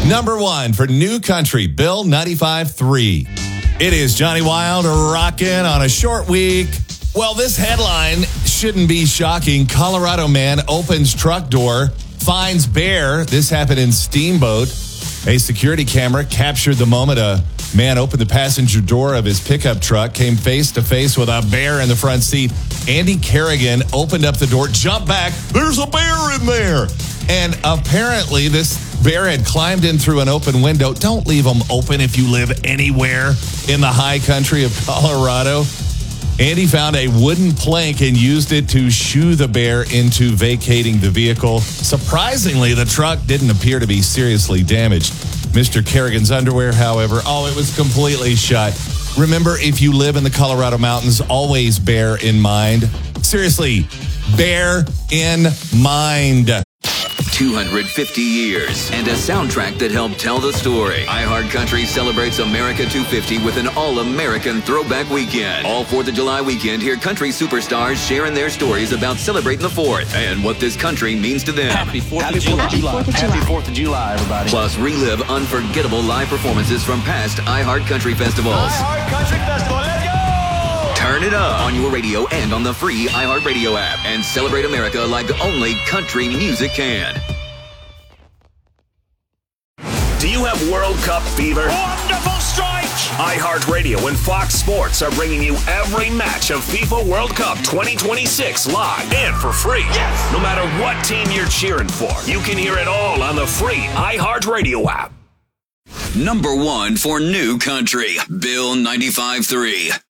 Number 1 for New Country, Bill 95.3. It is Johnny Wild rocking on a short week. Well, this headline shouldn't be shocking. Colorado man opens truck door, finds bear. This happened in Steamboat. A security camera captured the moment a man opened the passenger door of his pickup truck, came face to face with a bear in the front seat. Andy Kerrigan opened up the door, jumped back. There's a bear in there. And apparently this bear had climbed in through an open window. Don't leave them open if you live anywhere in the high country of Colorado. Andy found a wooden plank and used it to shoo the bear into vacating the vehicle. Surprisingly, the truck didn't appear to be seriously damaged. Mr. Kerrigan's underwear, however, it was completely shut. Remember, if you live in the Colorado mountains, always bear in mind. Seriously, bear in mind. 250 years and a soundtrack that helped tell the story. iHeartCountry celebrates America 250 with an all-American throwback weekend. All 4th of July weekend, hear country superstars sharing their stories about celebrating the 4th and what this country means to them. Happy 4th of July. Happy 4th of July, everybody. Plus, relive unforgettable live performances from past iHeartCountry festivals. iHeartCountry Festival, let's go! Turn it up on your radio and on the free iHeartRadio app and celebrate America like only country music can. Do you have World Cup fever? Wonderful strike! iHeartRadio and Fox Sports are bringing you every match of FIFA World Cup 2026 live and for free. Yes! No matter what team you're cheering for, you can hear it all on the free iHeartRadio app. Number 1 for New Country, Bill 95.3.